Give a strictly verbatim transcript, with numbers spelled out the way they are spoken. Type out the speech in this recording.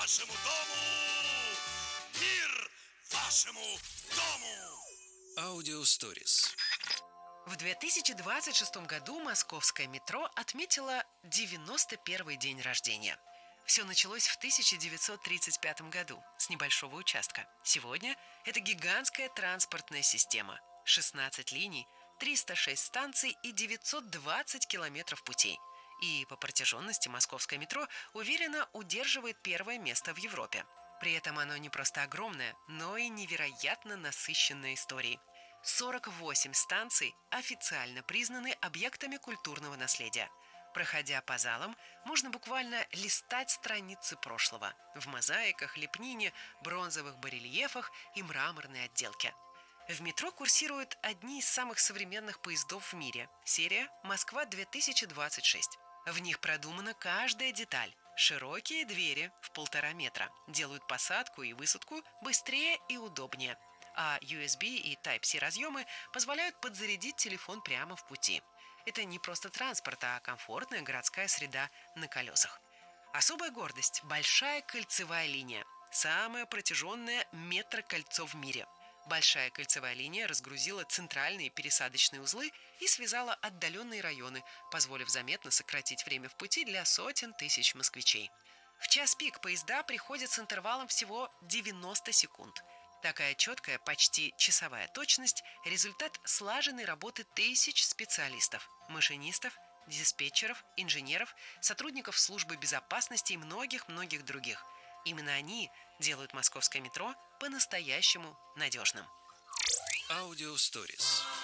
вашему дому! Мир вашему дому! Аудиосторис. В две тысячи двадцать шестом году московское метро отметило девяносто первый день рождения. Все началось в тысяча девятьсот тридцать пятом году с небольшого участка. Сегодня это гигантская транспортная система. шестнадцать линий, триста шесть станций и девятьсот двадцать километров путей. И по протяженности московское метро уверенно удерживает первое место в Европе. При этом оно не просто огромное, но и невероятно насыщенное историей. сорок восемь станций официально признаны объектами культурного наследия. Проходя по залам, можно буквально листать страницы прошлого в мозаиках, лепнине, бронзовых барельефах и мраморной отделке. В метро курсируют одни из самых современных поездов в мире – серия «Москва-две тысячи двадцать шесть». В них продумана каждая деталь. Широкие двери в полтора метра делают посадку и высадку быстрее и удобнее, а ю эс би и Type-C разъемы позволяют подзарядить телефон прямо в пути. Это не просто транспорт, а комфортная городская среда на колесах. Особая гордость – большая кольцевая линия, самая протяженная метрокольцо в мире. Большая кольцевая линия разгрузила центральные пересадочные узлы и связала отдаленные районы, позволив заметно сократить время в пути для сотен тысяч москвичей. В час пик поезда приходят с интервалом всего девяносто секунд. Такая четкая, почти часовая точность – результат слаженной работы тысяч специалистов, машинистов, диспетчеров, инженеров, сотрудников службы безопасности и многих-многих других. Именно они делают московское метро по-настоящему надежным. Аудиосторис.